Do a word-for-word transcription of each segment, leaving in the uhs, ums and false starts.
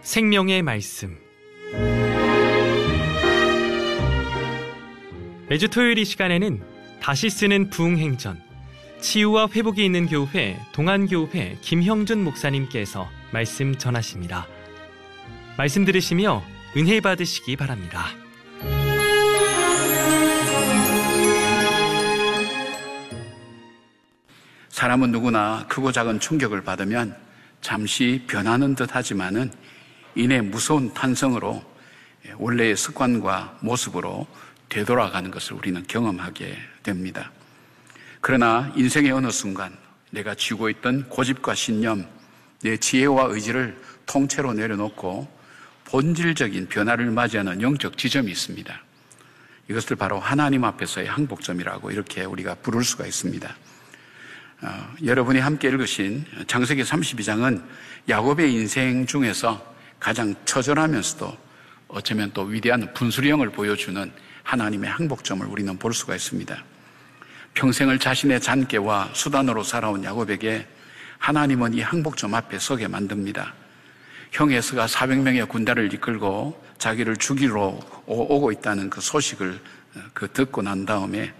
생명의 말씀. 매주 토요일 이 시간에는 다시 쓰는 부흥행전, 치유와 회복이 있는 교회 동안교회 김형준 목사님께서 말씀 전하십니다. 말씀 들으시며 은혜 받으시기 바랍니다. 사람은 누구나 크고 작은 충격을 받으면 잠시 변하는 듯 하지만은 이내 무서운 탄성으로 원래의 습관과 모습으로 되돌아가는 것을 우리는 경험하게 됩니다. 그러나 인생의 어느 순간 내가 쥐고 있던 고집과 신념, 내 지혜와 의지를 통째로 내려놓고 본질적인 변화를 맞이하는 영적 지점이 있습니다. 이것을 바로 하나님 앞에서의 항복점이라고 이렇게 우리가 부를 수가 있습니다. 어, 여러분이 함께 읽으신 창세기 삼십이 장은 야곱의 인생 중에서 가장 처절하면서도 어쩌면 또 위대한 분수령을 보여주는 하나님의 항복점을 우리는 볼 수가 있습니다. 평생을 자신의 잔꾀와 수단으로 살아온 야곱에게 하나님은 이 항복점 앞에 서게 만듭니다. 형 에서가 사백 명의 군대를 이끌고 자기를 죽이러 오고 있다는 그 소식을 그 듣고 난 다음에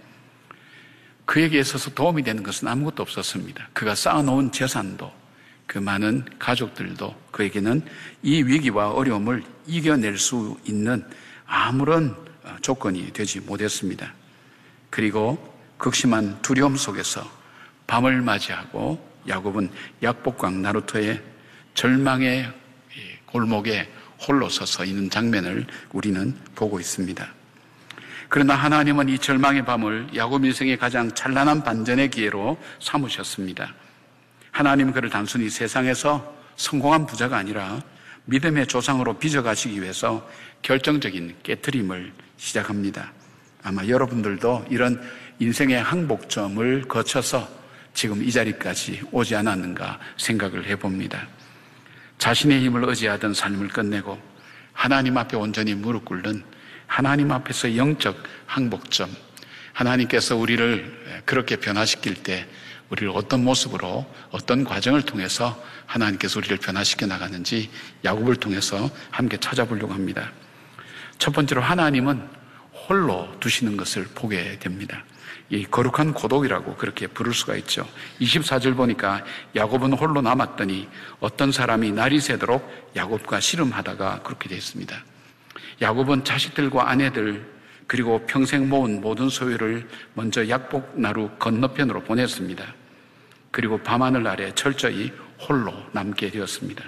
그에게 있어서 도움이 되는 것은 아무것도 없었습니다. 그가 쌓아놓은 재산도, 그 많은 가족들도 그에게는 이 위기와 어려움을 이겨낼 수 있는 아무런 조건이 되지 못했습니다. 그리고 극심한 두려움 속에서 밤을 맞이하고 야곱은 약복강 나루터의 절망의 골목에 홀로 서서 있는 장면을 우리는 보고 있습니다. 그러나 하나님은 이 절망의 밤을 야곱 인생의 가장 찬란한 반전의 기회로 삼으셨습니다. 하나님은 그를 단순히 세상에서 성공한 부자가 아니라 믿음의 조상으로 빚어가시기 위해서 결정적인 깨트림을 시작합니다. 아마 여러분들도 이런 인생의 항복점을 거쳐서 지금 이 자리까지 오지 않았는가 생각을 해봅니다. 자신의 힘을 의지하던 삶을 끝내고 하나님 앞에 온전히 무릎 꿇는 하나님 앞에서 영적 항복점, 하나님께서 우리를 그렇게 변화시킬 때 우리를 어떤 모습으로 어떤 과정을 통해서 하나님께서 우리를 변화시켜 나가는지 야곱을 통해서 함께 찾아보려고 합니다. 첫 번째로 하나님은 홀로 두시는 것을 보게 됩니다. 이 거룩한 고독이라고 그렇게 부를 수가 있죠. 이십사 절 보니까 야곱은 홀로 남았더니 어떤 사람이 날이 새도록 야곱과 씨름하다가 그렇게 되어 있습니다. 야곱은 자식들과 아내들 그리고 평생 모은 모든 소유를 먼저 약복 나루 건너편으로 보냈습니다. 그리고 밤하늘 아래 철저히 홀로 남게 되었습니다.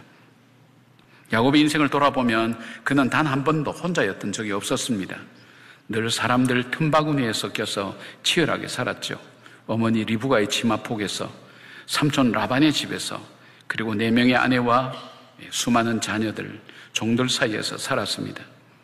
야곱의 인생을 돌아보면 그는 단 한 번도 혼자였던 적이 없었습니다. 늘 사람들 틈바구니에 섞여서 치열하게 살았죠. 어머니 리브가의 치마폭에서, 삼촌 라반의 집에서, 그리고 네 명의 아내와 수많은 자녀들, 종들 사이에서 살았습니다.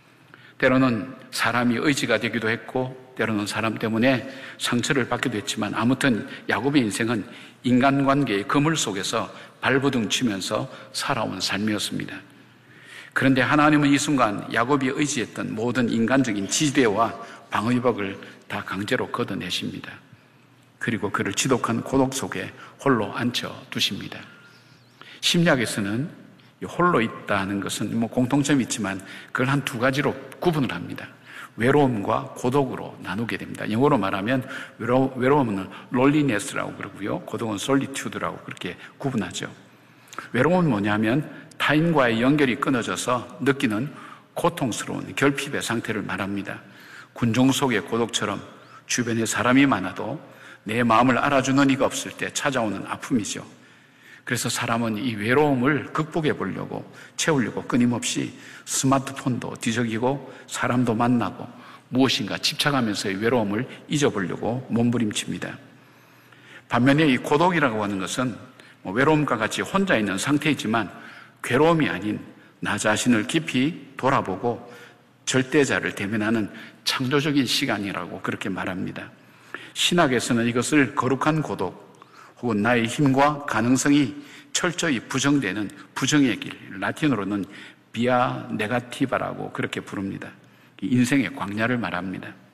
때로는 사람이 의지가 되기도 했고 때로는 사람 때문에 상처를 받기도 했지만 아무튼 야곱의 인생은 인간관계의 그물 속에서 발버둥 치면서 살아온 삶이었습니다. 그런데 하나님은 이 순간 야곱이 의지했던 모든 인간적인 지대와 방위벽을 다 강제로 걷어내십니다. 그리고 그를 지독한 고독 속에 홀로 앉혀두십니다. 심리학에서는 홀로 있다는 것은 뭐 공통점이 있지만 그걸 한 두 가지로 구분을 합니다. 외로움과 고독으로 나누게 됩니다. 영어로 말하면 외로, 외로움은 loneliness라고 그러고요. 고독은 solitude라고 그렇게 구분하죠. 외로움은 뭐냐면 타인과의 연결이 끊어져서 느끼는 고통스러운 결핍의 상태를 말합니다. 군중 속의 고독처럼 주변에 사람이 많아도 내 마음을 알아주는 이가 없을 때 찾아오는 아픔이죠. 그래서 사람은 이 외로움을 극복해 보려고 채우려고 끊임없이 스마트폰도 뒤적이고 사람도 만나고 무엇인가 집착하면서의 외로움을 잊어보려고 몸부림칩니다. 반면에 이 고독이라고 하는 것은 외로움과 같이 혼자 있는 상태이지만 괴로움이 아닌 나 자신을 깊이 돌아보고 절대자를 대면하는 창조적인 시간이라고 그렇게 말합니다. 신학에서는 이것을 거룩한 고독 혹은 나의 힘과 가능성이 철저히 부정되는 부정의 길, 라틴어로는 비아 네가티바라고 그렇게 부릅니다. 인생의 광야를 말합니다.